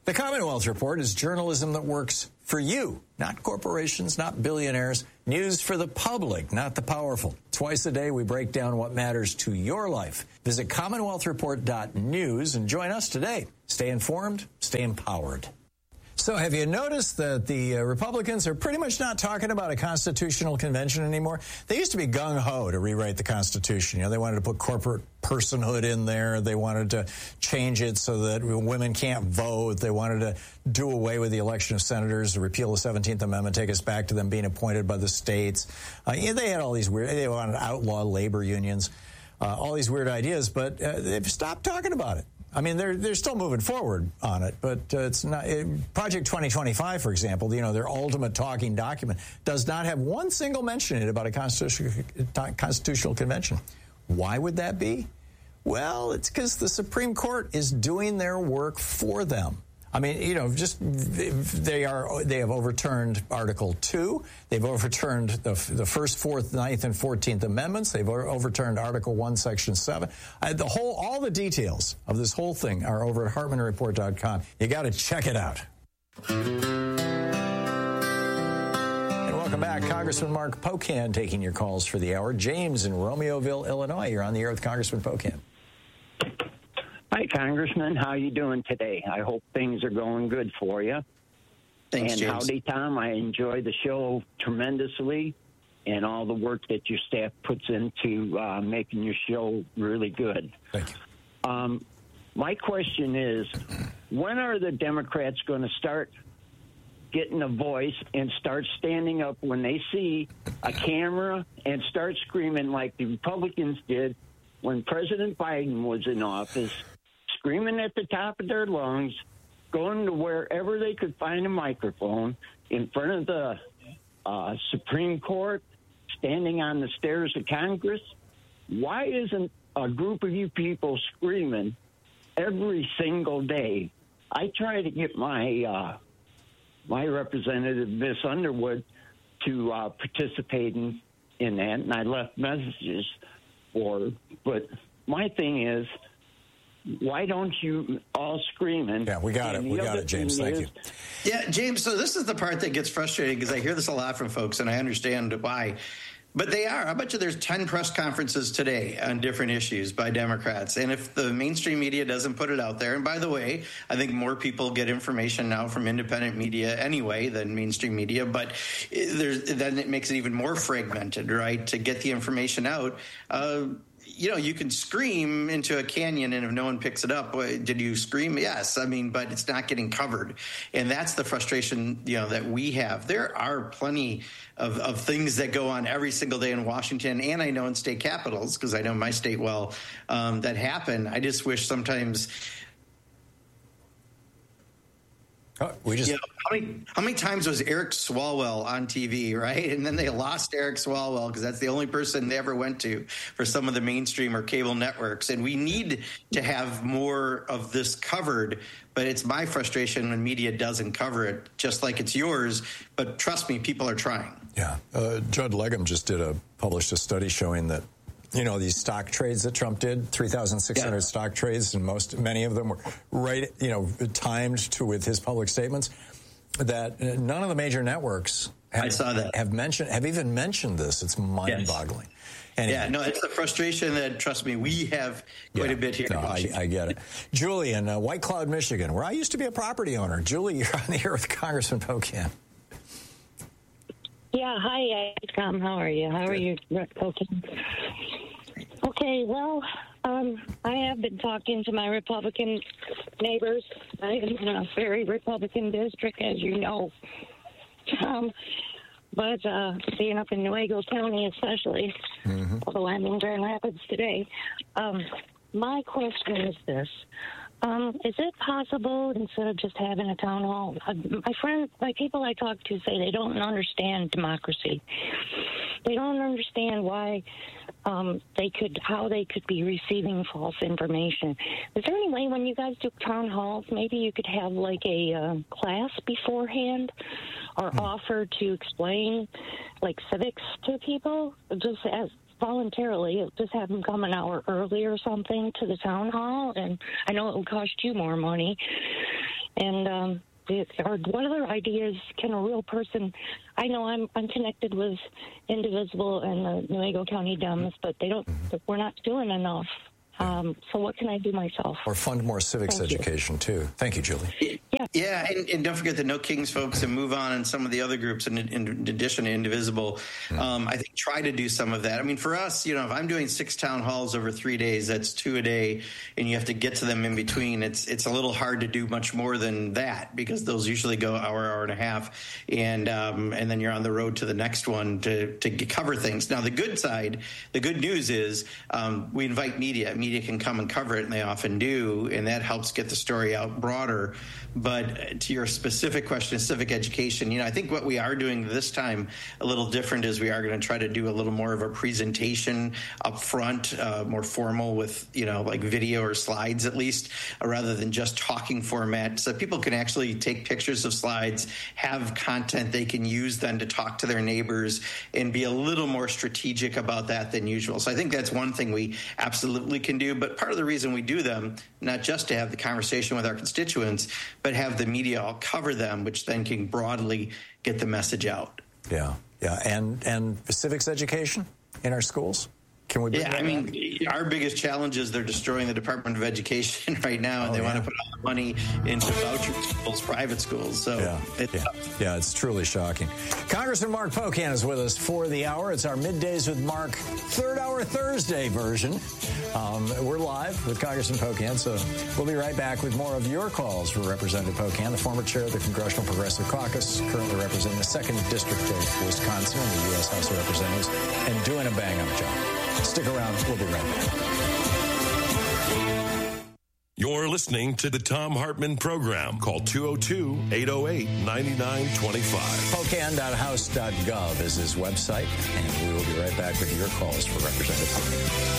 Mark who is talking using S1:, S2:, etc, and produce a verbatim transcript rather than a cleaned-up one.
S1: The Commonwealth Report is journalism that works for you, not corporations, not billionaires. News for the public, not the powerful. Twice a day, we break down what matters to your life. Visit commonwealth report dot news and join us today. Stay informed, stay empowered. So have you noticed that the uh, Republicans are pretty much not talking about a constitutional convention anymore? They used to be gung-ho to rewrite the Constitution. You know, they wanted to put corporate personhood in there. They wanted to change it so that women can't vote. They wanted to do away with the election of senators, repeal the seventeenth Amendment, take us back to them being appointed by the states. Uh, yeah, they had all these weird, they wanted to outlaw labor unions, uh, all these weird ideas, but uh, they've stopped talking about it. I mean, they're they're still moving forward on it, but uh, it's not. It, Project twenty twenty-five, for example, you know, their ultimate talking document does not have one single mention in it about a constitutional constitutional convention. Why would that be? Well, it's because the Supreme Court is doing their work for them. I mean, you know, just they are they have overturned Article two. They've overturned the the first, fourth, ninth, and fourteenth Amendments. They've overturned Article one, Section seven. I, the whole, all the details of this whole thing are over at hartman report dot com. You got to check it out. And welcome back, Congressman Mark Pocan taking your calls for the hour. James in Romeoville, Illinois. You're on the air with Congressman Pocan.
S2: Hi, Congressman. How you doing today? I hope things are going good for you.
S3: Thanks,
S2: and
S3: James.
S2: Howdy, Tom. I enjoy the show tremendously and all the work that your staff puts into uh, making your show really good.
S1: Thank you.
S2: Um, my question is, when are the Democrats going to start getting a voice and start standing up when they see a camera and start screaming like the Republicans did when President Biden was in office, screaming at the top of their lungs, going to wherever they could find a microphone in front of the uh, Supreme Court, standing on the stairs of Congress? Why isn't a group of you people screaming every single day? I try to get my uh, my representative, Miss Underwood, to uh, participate in, in that, and I left messages for her. But my thing is, why don't you all scream? And,
S1: yeah, we got it. We got it, James. Thank
S2: is,
S1: you.
S3: Yeah, James, so this is the part that gets frustrating because I hear this a lot from folks, and I understand why. But they are. I bet you there's ten press conferences today on different issues by Democrats. And if the mainstream media doesn't put it out there, and by the way, I think more people get information now from independent media anyway than mainstream media, but there's, then it makes it even more fragmented, right, to get the information out. Uh, you know, you can scream into a canyon, and if no one picks it up, did you scream? Yes. I mean, but it's not getting covered. And that's the frustration, you know, that we have. There are plenty of, of things that go on every single day in Washington, and I know in state capitals, because I know my state well, um, that happen. I just wish sometimes...
S1: Oh, we just...
S3: You know, how many, how many times was Eric Swalwell on T V, right? And then they lost Eric Swalwell because that's the only person they ever went to for some of the mainstream or cable networks. And we need to have more of this covered, but it's my frustration when media doesn't cover it, just like it's yours. But trust me, people are trying.
S1: Yeah. Uh, Judd Legum just did a published a study showing that, you know, these stock trades that Trump did, three thousand six hundred yeah. stock trades, and most, many of them were right, you know, timed to with his public statements, that none of the major networks have,
S3: I saw that.
S1: have mentioned, have even mentioned this. It's mind-boggling.
S3: Yes.
S1: Anyway.
S3: Yeah, no, it's the frustration that, trust me, we have quite
S1: yeah,
S3: a bit here.
S1: No, I, I get it. Julie in uh, White Cloud, Michigan, where I used to be a property owner. Julie, you're on the air with Congressman Pocan.
S4: Yeah, hi, Tom. How are you? How are you, Pocan? Okay, well, um, I have been talking to my Republican neighbors. I am in a very Republican district, as you know. Um, but uh, being up in Nuevo County especially, mm-hmm. although I'm in Grand Rapids today, um, my question is this. Um, is it possible, instead of just having a town hall, uh, my friend, my people I talk to say they don't understand democracy. They don't understand why um, they could, how they could be receiving false information. Is there any way when you guys do town halls, maybe you could have like a uh, class beforehand, or hmm. offer to explain like civics to people, just as voluntarily, just have them come an hour early or something to the town hall? And I know it would cost you more money, And um, or what other ideas can a real person? I know I'm I'm connected with Indivisible and the Newaygo County Dems, but they don't. We're not doing enough. Um, so what can I do myself?
S1: Or fund more civics
S4: Thank
S1: education, you. too. Thank you, Julie.
S4: Yeah,
S3: yeah and, and don't forget the No Kings folks and Move On and some of the other groups, in, in addition to Indivisible, mm. um, I think try to do some of that. I mean, for us, you know, if I'm doing six town halls over three days, that's two a day, and you have to get to them in between, it's it's a little hard to do much more than that because those usually go hour, hour and a half, and um, and then you're on the road to the next one to, to cover things. Now, the good side, the good news is um, we invite media. Media can come and cover it, and they often do, and that helps get the story out broader. But to your specific question of civic education, you know, I think what we are doing this time a little different is we are going to try to do a little more of a presentation up front, uh, more formal with, you know, like video or slides at least, uh, rather than just talking format, so people can actually take pictures of slides, have content they can use then to talk to their neighbors and be a little more strategic about that than usual. So I think that's one thing we absolutely can do. But part of the reason we do them, not just to have the conversation with our constituents, but have the media all cover them, which then can broadly get the message out.
S1: Yeah, yeah. And and civics education in our schools? Can we bring
S3: Yeah,
S1: that
S3: I mean, up? Our biggest challenge is they're destroying the Department of Education right now, and oh, they yeah. want to put all the money into voucher schools, private schools. So
S1: yeah,
S3: it's
S1: yeah. yeah, it's truly shocking. Congressman Mark Pocan is with us for the hour. It's our Middays with Mark third hour Thursday version. Um, we're live with Congressman Pocan, so we'll be right back with more of your calls for Representative Pocan, the former chair of the Congressional Progressive Caucus, currently representing the second District of Wisconsin in the U S House of Representatives, and doing a bang-up job. Stick around. We'll be right back.
S5: You're listening to the Thom Hartmann Program. Call two oh two, eight oh eight, nine nine two five.
S1: Pocan dot house dot gov is his website, and we will be right back with your calls for Representative Pocan.